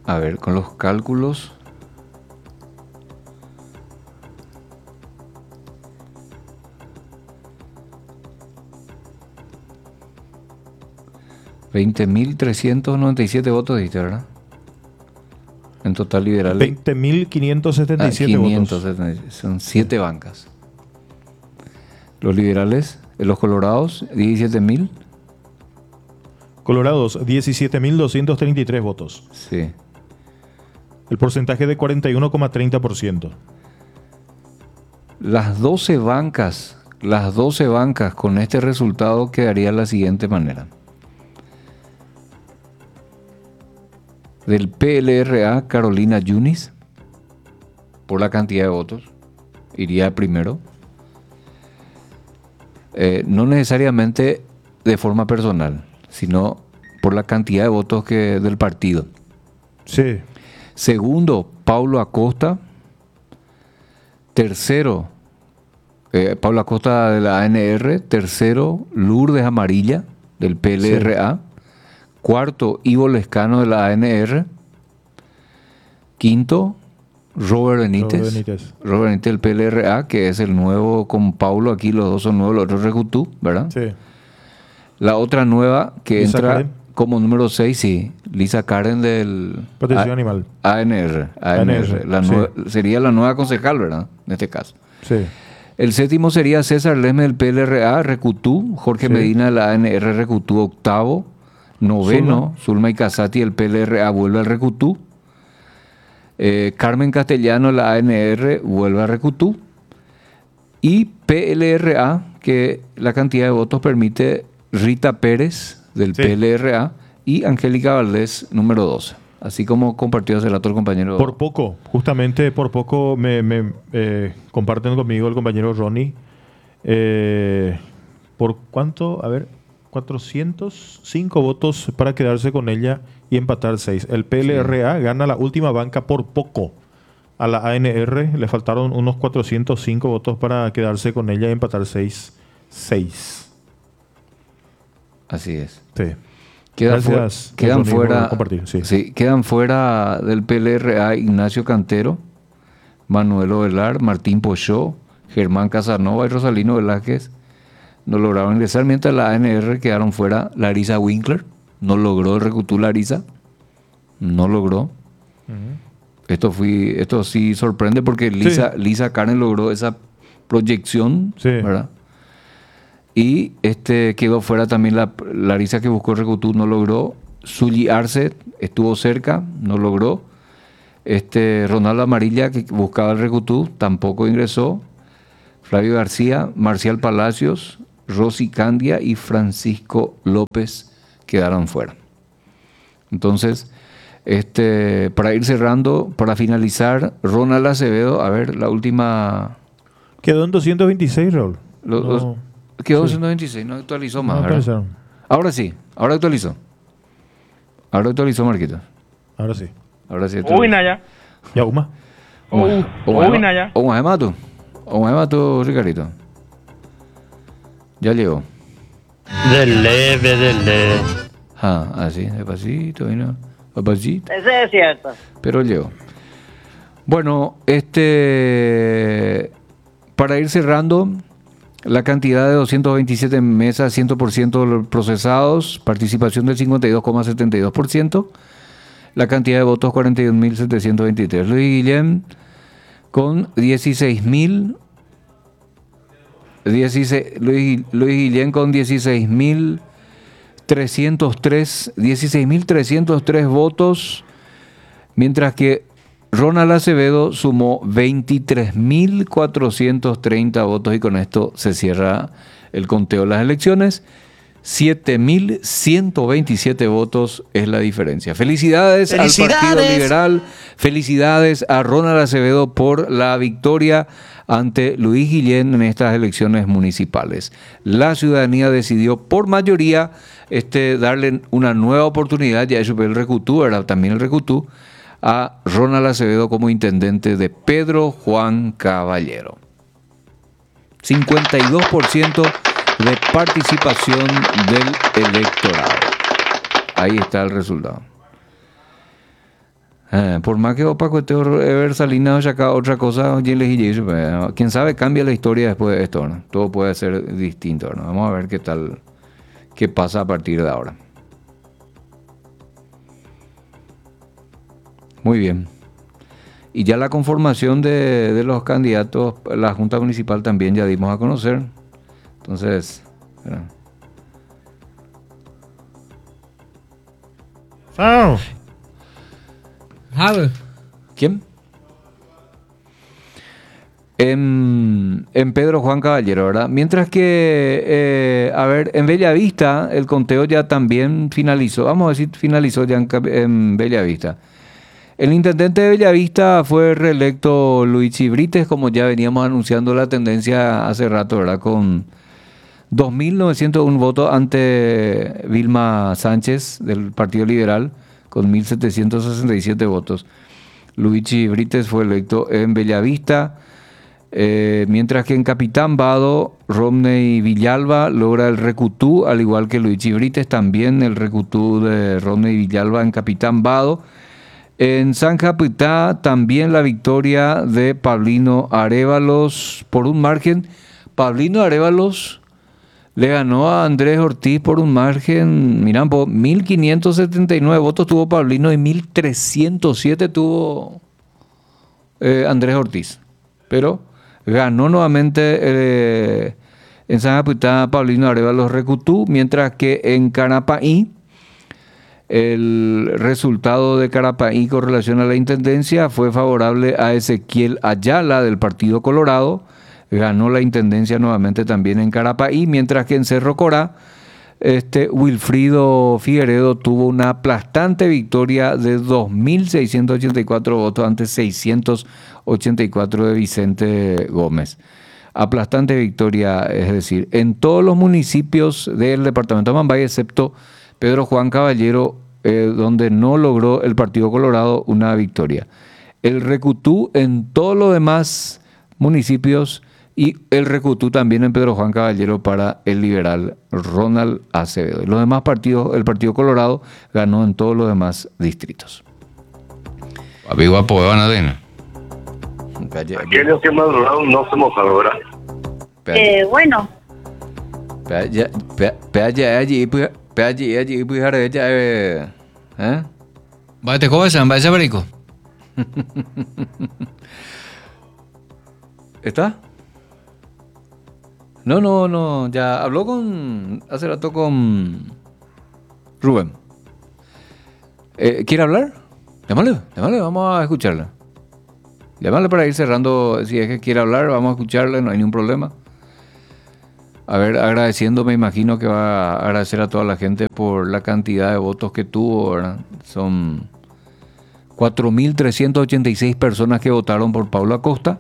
A ver, con los cálculos. $20.397 votos diste, ¿verdad? En total liberales. 20.577 votos. Son 7 bancas. Los liberales, los colorados, 17.000. Colorados, 17.233 votos. Sí. El porcentaje de 41,30%. Las 12 bancas con este resultado quedaría de la siguiente manera. Del PLRA, Carolina Yunis, por la cantidad de votos, iría primero. No necesariamente de forma personal, sino por la cantidad de votos del partido. Sí. Segundo, Paulo Acosta. Tercero, Paulo Acosta de la ANR. Tercero, Lourdes Amarilla del PLRA. Sí. Cuarto, Ivo Lescano de la ANR. Quinto, Robert Benítez. Robert Benítez del PLRA, que es el nuevo con Paulo. Aquí los dos son nuevos, los otros Recutú, ¿verdad? Sí. La otra nueva que Lisa entra Karen. Como número 6, sí. Lisa Karen del Protección Animal. ANR. Sí. Sería la nueva concejal, ¿verdad? En este caso. Sí. El séptimo sería César Leme del PLRA, Recutú. Jorge Sí. Medina de la ANR, Recutú. Octavo. Noveno, Zulma y Casati del PLRA, vuelve al Recutú. Carmen Castellano de la ANR, vuelve a Recutú. Y PLRA, que la cantidad de votos permite Rita Pérez del Sí. PLRA y Angélica Valdés, número 12. Así como compartió hace rato el compañero. Por poco, justamente por poco me comparten conmigo el compañero Ronnie. ¿Por cuánto? A ver, 405 votos para quedarse con ella y empatar 6. El PLRA gana la última banca por poco. A la ANR le faltaron unos 405 votos para quedarse con ella y empatar 6. Así es. Sí. Gracias, quedan fuera, sí. Sí, quedan fuera del PLRA Ignacio Cantero, Manuel Ovelar, Martín Pochó, Germán Casanova y Rosalino Velázquez. No lograron ingresar, mientras la ANR quedaron fuera Larisa Winkler. No logró el Recutú Larisa. No logró. Esto sí sorprende porque Lisa Karen logró esa proyección, sí. ¿verdad? Y quedó fuera también la Larisa que buscó el Recutú, no logró. Zully Arce estuvo cerca, no logró. Ronaldo Amarilla, que buscaba el Recutú, tampoco ingresó. Flavio García, Marcial Palacios, Rosy Candia y Francisco López quedaron fuera. Entonces, para ir cerrando, para finalizar, Ronald Acevedo, a ver, la última... Quedó en 226, Raúl. Quedó en 226, no actualizó más, no ¿verdad? Ahora sí, ahora actualizó. Ahora actualizó, Marquito. Ahora sí. Ahora sí. Uy, Naya. Ya, Uma. Uy, Naya. Oma tú, Ricardito. Ya llegó. Dele. Así, despacito, vino. Despacito. Ese es cierto. Pero llegó. Bueno, para ir cerrando, la cantidad de 227 mesas, 100% procesados, participación del 52,72%, la cantidad de votos 41.723. Luis Guillén con 16.000. Luis Guillén con 16.303 votos, mientras que Ronald Acevedo sumó 23.430 votos y con esto se cierra el conteo de las elecciones. 7.127 votos es la diferencia. Felicidades al Partido Liberal, felicidades a Ronald Acevedo por la victoria ante Luis Guillén en estas elecciones municipales. La ciudadanía decidió por mayoría darle una nueva oportunidad, ya eso el Recutú, era también el Recutú, a Ronald Acevedo como intendente de Pedro Juan Caballero. 52% de participación del electorado. Ahí está el resultado. Por más que Opa Cueteo Ever Salinas saca otra cosa, quién sabe, cambia la historia después de esto, ¿no? Todo puede ser distinto, ¿no? Vamos a ver qué pasa a partir de ahora. Muy bien. Y ya la conformación de los candidatos, la Junta Municipal también ya dimos a conocer. Entonces, ¿quién? En Pedro Juan Caballero, ¿verdad? Mientras que, en Bellavista el conteo ya también finalizó. Vamos a decir, finalizó ya en Bellavista. El intendente de Bellavista fue reelecto Luigi Brites, como ya veníamos anunciando la tendencia hace rato, ¿verdad? Con 2.901 votos ante Vilma Sánchez del Partido Liberal, con 1.767 votos. Luigi Brites fue electo en Bellavista, mientras que en Capitán Vado, Romney Villalba logra el recutú, al igual que Luigi Brites, también el recutú de Romney Villalba en Capitán Vado. En San Capitá también la victoria de Paulino Arévalos por un margen. Paulino Arévalos le ganó a Andrés Ortiz por un margen, miran, 1.579 votos tuvo Paulino y 1.307 tuvo Andrés Ortiz. Pero ganó nuevamente en San Capitá Paulino Arévalos recutú, mientras que en Carapaí el resultado de Carapaí con relación a la intendencia fue favorable a Ezequiel Ayala del Partido Colorado. Ganó la intendencia nuevamente también en Carapaí, mientras que en Cerro Corá, Wilfrido Figueredo tuvo una aplastante victoria de 2.684 votos ante 684 de Vicente Gómez. Aplastante victoria, es decir, en todos los municipios del departamento de Mambay, excepto Pedro Juan Caballero, donde no logró el Partido Colorado una victoria. El recutú en todos los demás municipios y el recutú también en Pedro Juan Caballero para el liberal Ronald Acevedo. Los demás partidos, el Partido Colorado ganó en todos los demás distritos. Papi guapo, Banadena. Aquellos que maduraron no se mojaron, ¿verdad? Bueno. Vaya, ¿cómo es? Vaya, Barico. ¿Está? No, ya habló hace rato con Rubén. ¿Quiere hablar? Llámale, vamos a escucharla. Llámale para ir cerrando, si es que quiere hablar, vamos a escucharle, no hay ningún problema. A ver, agradeciendo, me imagino que va a agradecer a toda la gente por la cantidad de votos que tuvo, ¿verdad? Son 4.386 personas que votaron por Pablo Acosta.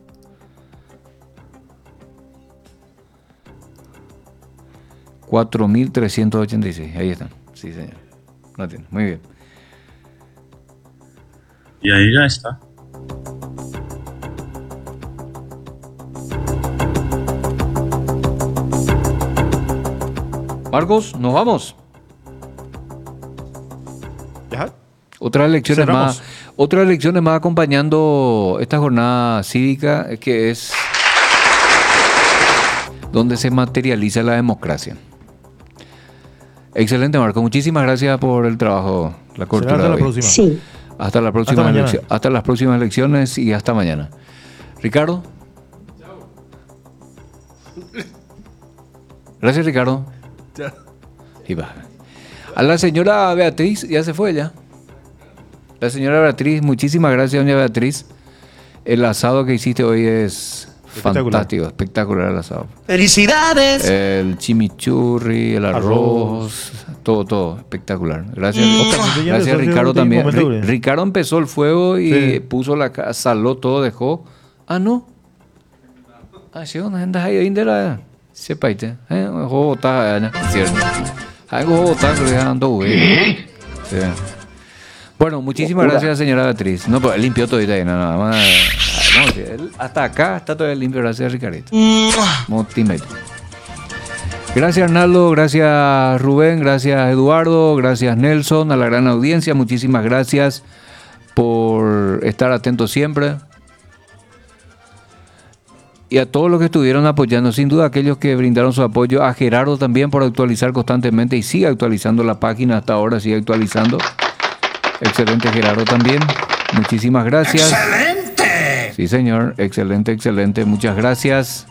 $4.386, ahí están. Sí, señor. No tiene. Muy bien. Y ahí ya está. Marcos, nos vamos. ¿Ya? Otras elecciones más acompañando esta jornada cívica, que es donde se materializa la democracia. Excelente, Marco. Muchísimas gracias por el trabajo, la cobertura. Hasta la próxima. Sí. Hasta las próximas elecciones y hasta mañana. Ricardo. Gracias, Ricardo. Y va. A la señora Beatriz, ya se fue ya. La señora Beatriz, muchísimas gracias, doña Beatriz. El asado que hiciste hoy es fantástico, espectacular el asado. ¡Felicidades! El chimichurri, el arroz, todo espectacular. Gracias, gracias Ricardo también. Ricardo empezó el fuego y puso saló todo, dejó. No. Sí, una gente ahí indera. Sepa ite, juego está, cierto. Algo está dejando, güey. Bueno, muchísimas gracias, señora Beatriz. No, pues limpió todo ahí, nada más. Hasta acá está todo limpio, gracias, Ricardito. Gracias, Arnaldo, gracias, Rubén, gracias, Eduardo, gracias, Nelson, a la gran audiencia, muchísimas gracias por estar atentos siempre. Y a todos los que estuvieron apoyando, sin duda aquellos que brindaron su apoyo, a Gerardo también por actualizar constantemente y sigue actualizando la página hasta ahora, sigue actualizando. Excelente Gerardo también, muchísimas gracias. ¡Excelente! Sí señor, excelente, excelente, muchas gracias.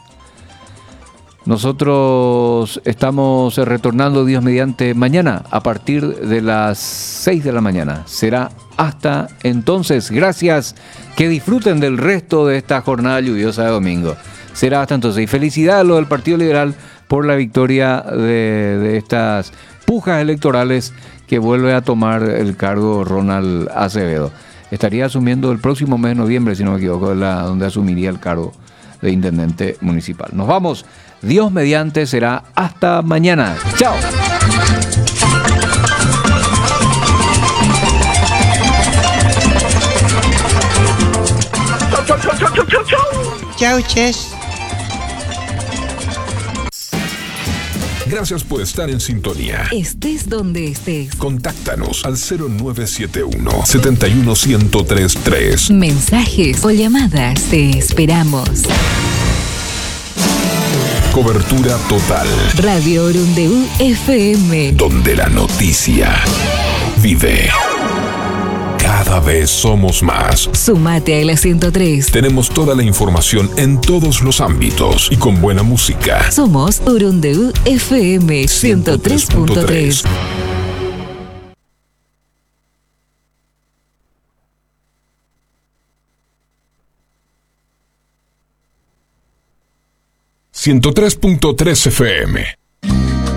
Nosotros estamos retornando, Dios mediante, mañana a partir de las 6 de la mañana. Será hasta entonces. Gracias. Que disfruten del resto de esta jornada lluviosa de domingo. Será hasta entonces. Y felicidades a lo del Partido Liberal por la victoria de estas pujas electorales que vuelve a tomar el cargo Ronald Acevedo. Estaría asumiendo el próximo mes de noviembre, si no me equivoco, donde asumiría el cargo de intendente municipal. Nos vamos. Dios mediante, será hasta mañana. ¡Chao! Chau, Ches. Gracias por estar en sintonía. Estés donde estés. Contáctanos al 0971-71133. Mensajes o llamadas, te esperamos. Cobertura total. Radio Orundeu FM. Donde la noticia vive. Cada vez somos más. Sumate a la 103. Tenemos toda la información en todos los ámbitos y con buena música. Somos Orundeu FM 103.3. 103.3 FM.